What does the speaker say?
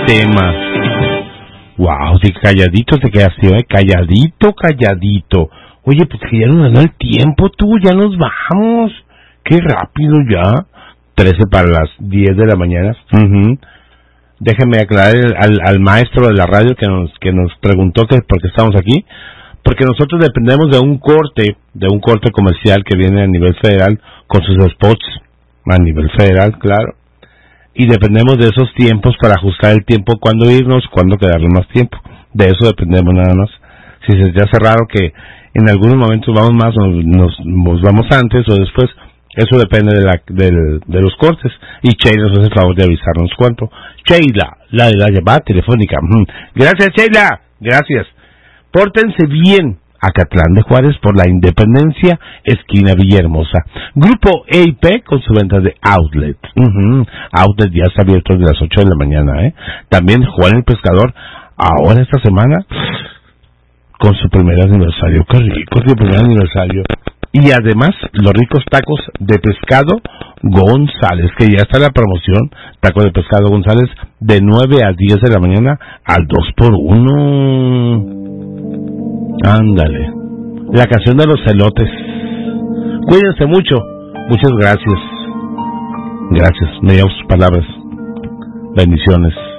tema. Wow, sí, calladito te quedaste, calladito. Oye, pues que ya nos ganó el tiempo, tú, ya nos vamos. Qué rápido ya. 13 para las 10 de la mañana. Déjenme aclarar al maestro de la radio que nos preguntó que por qué estamos aquí. Porque nosotros dependemos de un corte comercial que viene a nivel federal con sus spots a nivel federal, claro. Y dependemos de esos tiempos para ajustar el tiempo, cuándo irnos, cuándo quedarnos más tiempo. De eso dependemos nada más. Si se te hace raro que en algunos momentos vamos más, nos vamos antes o después, eso depende de los cortes. Y Sheila nos hace el favor de avisarnos cuánto. Sheila, la de la llamada telefónica. Gracias, Sheila. Gracias. Pórtense bien. Acatlán de Juárez por la Independencia, esquina Villahermosa. Grupo EIP con su venta de Outlet. Outlet ya está abierto desde las 8 de la mañana. También Juan el Pescador, ahora esta semana, con su primer aniversario. Qué rico, su primer aniversario. Y además, los ricos tacos de pescado González, que ya está la promoción, tacos de pescado González, de 9 a 10 de la mañana al 2x1. Ándale. La canción de los celotes. Cuídense mucho. Muchas gracias. Gracias. Me llevo sus palabras. Bendiciones.